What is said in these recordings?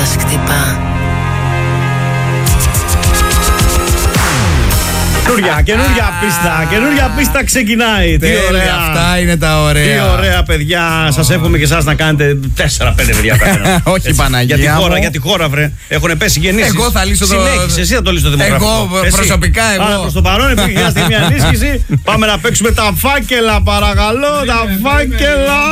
μας χτυπά. Καινούργια πίστα ξεκινάει. Τι ωραία. Αυτά είναι τα ωραία. Τι ωραία, παιδιά. Σας εύχομαι και εσάς να κάνετε 4-5 παιδιά. Όχι, Παναγία. Για τη χώρα, βρε. Έχουν πέσει γεννήσεις. Εγώ θα λύσω το. Συνέχισε, εσύ θα το λύσεις το δημογραφικό. Εγώ προσωπικά, εγώ. Άρα προς το παρόν, επειδή χρειάζεται μια ενίσχυση, πάμε να παίξουμε τα φάκελα, παρακαλώ. Τα φάκελα.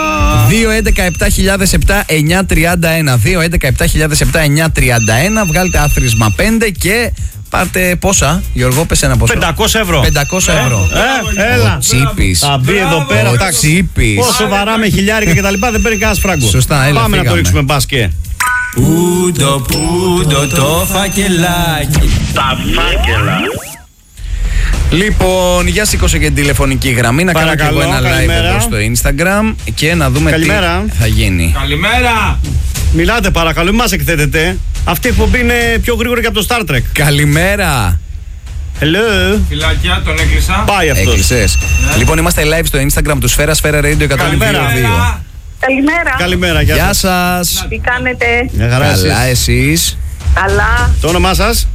2-11-7007-931. 2-11-7007-931. Βγάλτε άθροισμα 5 και. Πάρτε πόσα, Γιώργο, πες ένα πόσο. 500 ευρώ. 500 ευρώ. Έλα. Ο Τσίπης. Θα μπει εδώ πέρα. Ο Τσίπης. Πόσο βαρά με χιλιάρικα και τα λοιπά δεν παίρνει κανένα φράγκο. Σωστά, έλα. Πάμε να το ρίξουμε μπάσκετ. Πούντο το φακελάκι. Τα φάκελα. Λοιπόν, για σήκωσε και την τηλεφωνική γραμμή. Να κάνω και εγώ ένα live εδώ στο Instagram και να δούμε τι θα γίνει. Καλημέρα. Μιλάτε παρακαλώ, μην μας εκθέτετε. Αυτή η εκπομπή είναι πιο γρήγορη και από το Star Trek. Καλημέρα. Hello. Φυλάκια, τον έκλεισα. Πάει αυτός. Έκλεισες. Λοιπόν, είμαστε live στο Instagram του Σφαίρα Radio 102.2. Καλημέρα, γεια σας. Τι κάνετε? Καλά, εσείς? Καλά. Το όνομά σας?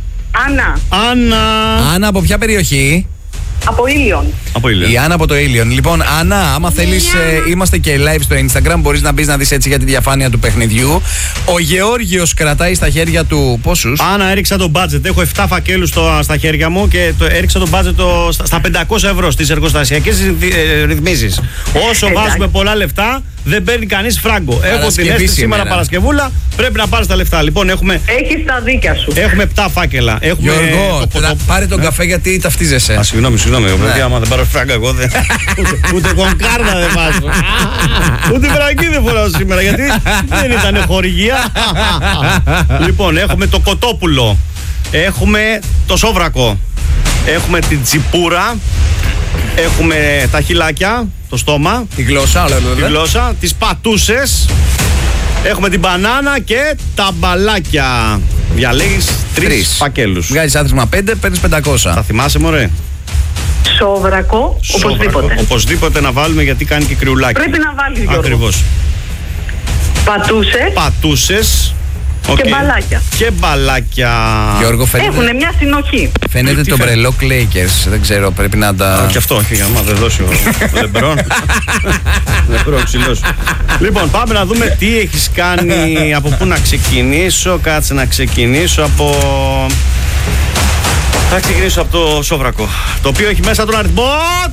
Άννα, από ποια περιοχή? Από Ήλιον. Η Άννα από το Ήλιον. Λοιπόν, Άννα, άμα θέλεις, είμαστε και live στο Instagram. Μπορείς να μπεις να δεις έτσι για τη διαφάνεια του παιχνιδιού. Ο Γεώργιος κρατάει στα χέρια του πόσους? Άννα, έριξα το budget. Έχω 7 φακέλους στα χέρια μου και έριξα το budget στα 500 ευρώ στις εργοστασιακές ρυθμίσεις. Όσο βάζουμε πολλά λεφτά, δεν παίρνει κανείς φράγκο. Έχω την αίσθηση σήμερα Παρασκευούλα, πρέπει να πάρεις τα λεφτά. Λοιπόν, έχεις τα δίκια σου. Έχουμε 7 φάκελα. Γιώργο, πάρε τον καφέ γιατί ταυτίζεσαι. Συγγνώμη, παιδιά, άμα δεν πάρω φράγκα εγώ ούτε κονκάρδα δεν βάζω. Ούτε φραγκή δεν φοράω σήμερα γιατί δεν ήταν χορηγία. Λοιπόν, έχουμε το κοτόπουλο, έχουμε το σόβρακο, έχουμε την τσιπούρα, έχουμε τα χυλάκια, το στόμα, τη γλώσσα, τις πατούσες, έχουμε την μπανάνα και τα μπαλάκια. Διαλέγεις 3 φακέλους. Βγάζεις άθροισμα 5, παίρνεις 500. Θα θυμάσαι, μωρέ? Σόβρακο, οπωσδήποτε. Οπωσδήποτε να βάλουμε γιατί κάνει και κρυουλάκι. Πρέπει να βάλεις, Γιώργο. Ακριβώς. Πατούσες. Okay. Και μπαλάκια. Γιώργο, έχουνε μια συνοχή. Φαίνεται το μπρελό Lakers. Δεν ξέρω, πρέπει να τα. Και αυτό, όχι, άμα δεν δώσει ο Λεμπρόν. Λεμπρόν, ξυλός. Λοιπόν, πάμε να δούμε τι έχεις κάνει. Από πού να ξεκινήσω? Κάτσε να ξεκινήσω από. Θα ξεκινήσω από το σόβρακο, το οποίο έχει μέσα τον αριθμό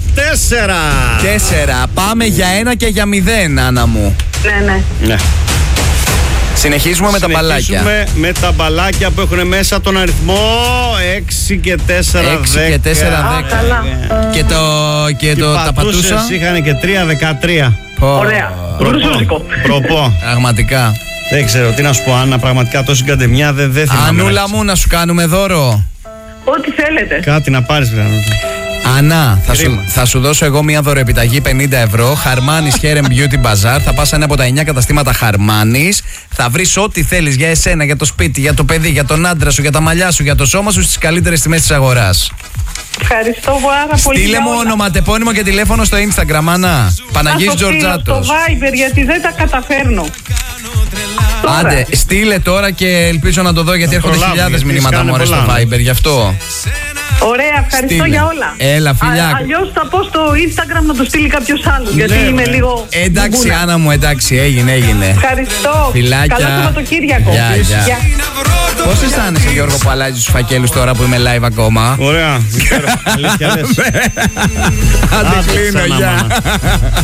4. Πάμε για 1 και για 0, Άννα μου. Ναι. Συνεχίζουμε με τα μπαλάκια. Συνεχίζουμε με τα μπαλάκια που έχουν μέσα τον αριθμό 6 και 4, 10. 6 και 4, 10. Και τα πατούσα. Είχαν και 3, 13. Ωραία. Προπό. Πραγματικά. Δεν ξέρω τι να σου πω, Άννα, πραγματικά τόση καντεμιά δεν θυμάμαι. Ανούλα μου, να σου κάνουμε δώρο. Ό,τι θέλετε. Κάτι να πάρεις, βρε. Άννα, θα σου δώσω εγώ μια δωρεοεπιταγή 50 ευρώ. Χαρμάνης Hair and Beauty Bazaar. Θα πας ένα από τα 9 καταστήματα Χαρμάνης. Θα βρεις ό,τι θέλεις για εσένα, για το σπίτι, για το παιδί, για τον άντρα σου, για τα μαλλιά σου, για το σώμα σου στις καλύτερες τιμές της αγοράς. Ευχαριστώ πάρα πολύ. Στείλε μου ονοματεπώνυμο και τηλέφωνο στο Instagram, Άννα. Παναγής Τζορτζάτος. Στο Viber γιατί δεν τα καταφέρνω. Άντε, στείλε τώρα και ελπίζω να το δω γιατί έρχονται χιλιάδες μηνύματα μωρέ στο Viber, γι' αυτό. Ωραία, ευχαριστώ για όλα. Έλα, φιλιά. Αλλιώς θα πω στο Instagram να το στείλει κάποιος άλλος. Γιατί είμαι λίγο. Εντάξει, Άννα μου, εντάξει, έγινε. Ευχαριστώ. Φιλάκια. Καλό Σαββατοκύριακο. Γεια. Πώς αισθάνεσαι, Γιώργο, που αλλάζεις τους φακέλους τώρα που είμαι live ακόμα? Ωραία. Αλήθεια λες. Άντε, κλείνω, γεια.